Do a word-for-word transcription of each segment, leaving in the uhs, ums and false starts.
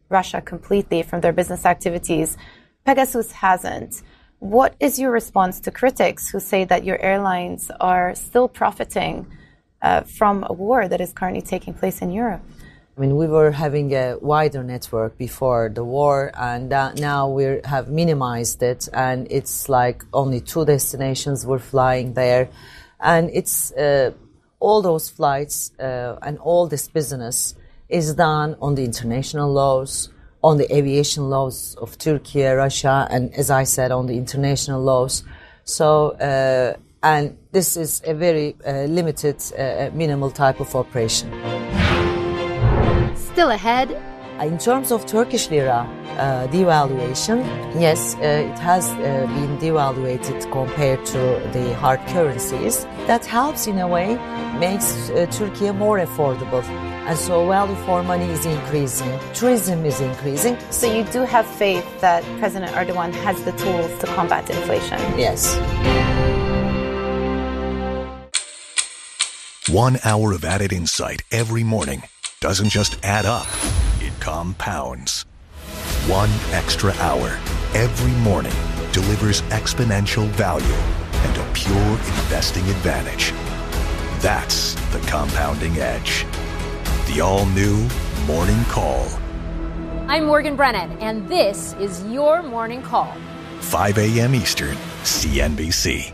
Russia completely from their business activities. Pegasus hasn't. What is your response to critics who say that your airlines are still profiting uh, from a war that is currently taking place in Europe? I mean, we were having a wider network before the war, and uh, now we have minimized it, and it's like only two destinations we're flying there. And it's uh, all those flights uh, and all this business is done on the international laws, on the aviation laws of Turkey, Russia, and as I said, on the international laws. So, uh, and this is a very uh, limited, uh, minimal type of operation. Still ahead. In terms of Turkish lira uh, devaluation, yes, uh, it has uh, been devaluated compared to the hard currencies. That helps in a way, makes uh, Turkey more affordable. And so value for money is increasing, tourism is increasing. So you do have faith that President Erdogan has the tools to combat inflation? Yes. One hour of added insight every morning doesn't just add up, it compounds. One extra hour every morning delivers exponential value and a pure investing advantage. That's the compounding edge. The all-new Morning Call. I'm Morgan Brennan, and this is your Morning Call. five a.m. Eastern, C N B C.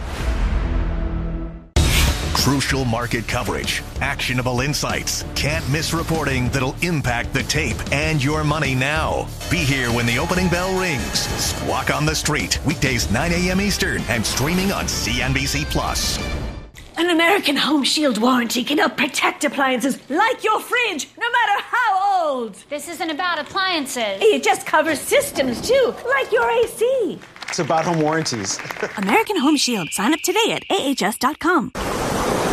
Crucial market coverage, actionable insights, can't miss reporting that'll impact the tape and your money now. Be here when the opening bell rings. Squawk on the Street, weekdays nine a.m. Eastern and streaming on C N B C Plus. An American Home Shield warranty can help protect appliances like your fridge, no matter how old. This isn't about appliances. It just covers systems, too, like your A C. It's about home warranties. American Home Shield. Sign up today at A H S dot com.